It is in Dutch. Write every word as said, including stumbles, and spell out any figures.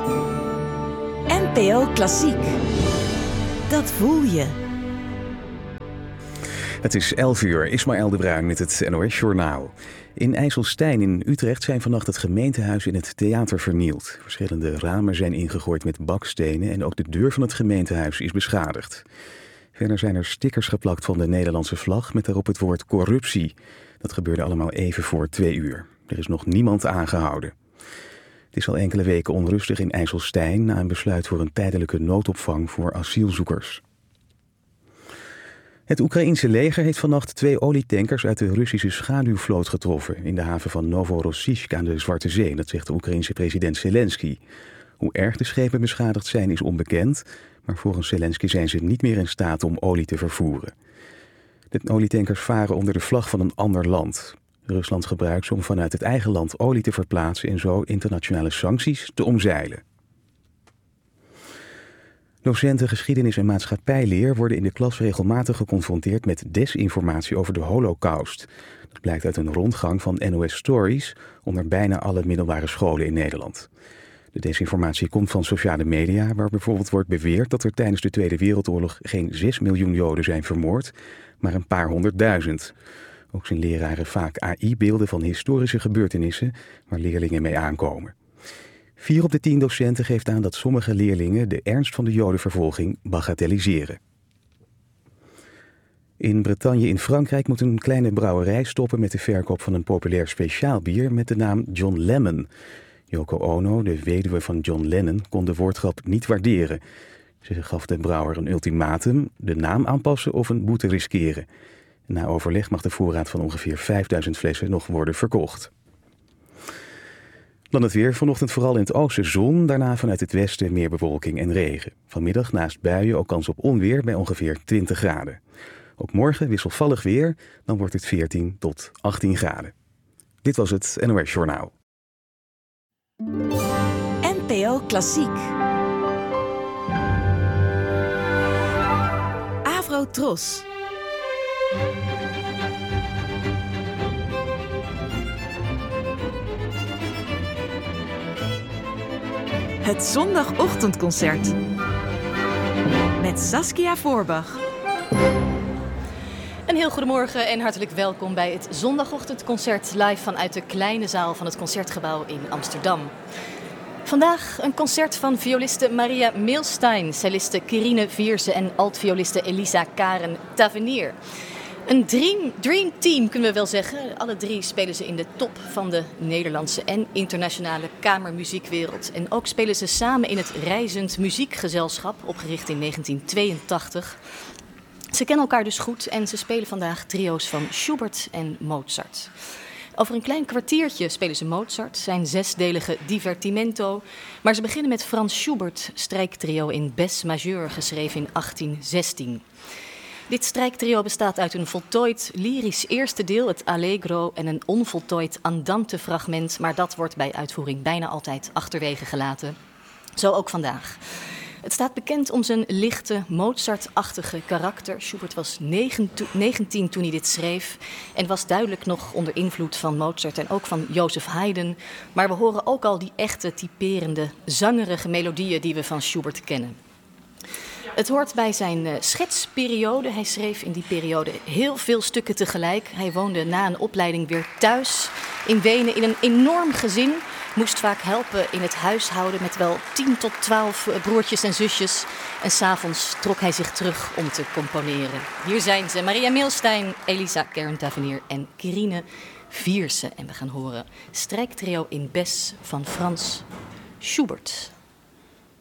N P O Klassiek. Dat voel je. Het is elf uur. Ismaël de Bruin met het N O S-journaal. In IJsselstein in Utrecht zijn vannacht het gemeentehuis en het theater vernield. Verschillende ramen zijn ingegooid met bakstenen en ook de deur van het gemeentehuis is beschadigd. Verder zijn er stickers geplakt van de Nederlandse vlag met daarop het woord corruptie. Dat gebeurde allemaal even voor twee uur. Er is nog niemand aangehouden. Het is al enkele weken onrustig in IJsselstein na een besluit voor een tijdelijke noodopvang voor asielzoekers. Het Oekraïense leger heeft vannacht twee olietankers uit de Russische schaduwvloot getroffen in de haven van Novorossiysk aan de Zwarte Zee, dat zegt de Oekraïense president Zelensky. Hoe erg de schepen beschadigd zijn is onbekend, maar volgens Zelensky zijn ze niet meer in staat om olie te vervoeren. De olietankers varen onder de vlag van een ander land. Rusland gebruikt ze om vanuit het eigen land olie te verplaatsen en zo internationale sancties te omzeilen. Docenten geschiedenis en maatschappijleer worden in de klas regelmatig geconfronteerd met desinformatie over de Holocaust. Dat blijkt uit een rondgang van N O S Stories onder bijna alle middelbare scholen in Nederland. De desinformatie komt van sociale media, waar bijvoorbeeld wordt beweerd dat er tijdens de Tweede Wereldoorlog geen zes miljoen Joden zijn vermoord, maar een paar honderdduizend. Ook zien leraren vaak A I-beelden van historische gebeurtenissen waar leerlingen mee aankomen. Vier op de tien docenten geeft aan dat sommige leerlingen de ernst van de Jodenvervolging bagatelliseren. In Bretagne in Frankrijk moet een kleine brouwerij stoppen met de verkoop van een populair speciaal bier met de naam John Lemon. Yoko Ono, de weduwe van John Lennon, kon de woordgrap niet waarderen. Ze gaf de brouwer een ultimatum, de naam aanpassen of een boete riskeren. Na overleg mag de voorraad van ongeveer vijfduizend flessen nog worden verkocht. Dan het weer. Vanochtend vooral in het oosten zon, daarna vanuit het westen meer bewolking en regen. Vanmiddag naast buien ook kans op onweer bij ongeveer twintig graden. Ook morgen wisselvallig weer, dan wordt het veertien tot achttien graden. Dit was het N O S-journaal. N P O Klassiek. Avro Tros. Het zondagochtendconcert met Saskia Voorbach. Een heel goedemorgen en hartelijk welkom bij het zondagochtendconcert live vanuit de kleine zaal van het Concertgebouw in Amsterdam. Vandaag een concert van violiste Maria Milstein, celliste Quirine Vierse en altvioliste Elisa Karen Tavernier. Een dream, dream team kunnen we wel zeggen. Alle drie spelen ze in de top van de Nederlandse en internationale kamermuziekwereld. En ook spelen ze samen in het Reizend Muziekgezelschap, opgericht in negentien tweeëntachtig. Ze kennen elkaar dus goed en ze spelen vandaag trio's van Schubert en Mozart. Over een klein kwartiertje spelen ze Mozart, zijn zesdelige Divertimento. Maar ze beginnen met Frans Schubert, strijktrio in Bes majeur, geschreven in achttien zestien. Dit strijktrio bestaat uit een voltooid lyrisch eerste deel, het Allegro, en een onvoltooid andante fragment, maar dat wordt bij uitvoering bijna altijd achterwege gelaten. Zo ook vandaag. Het staat bekend om zijn lichte, Mozart-achtige karakter. Schubert was negentien toen hij dit schreef en was duidelijk nog onder invloed van Mozart en ook van Joseph Haydn. Maar we horen ook al die echte, typerende, zangerige melodieën die we van Schubert kennen. Het hoort bij zijn uh, schetsperiode. Hij schreef in die periode heel veel stukken tegelijk. Hij woonde na een opleiding weer thuis in Wenen in een enorm gezin. Moest vaak helpen in het huishouden met wel tien tot twaalf broertjes en zusjes. En 's avonds trok hij zich terug om te componeren. Hier zijn ze, Maria Milstein, Elisa Karen Tavernier en Quirine Vierse. En we gaan horen strijktrio in Bes van Frans Schubert.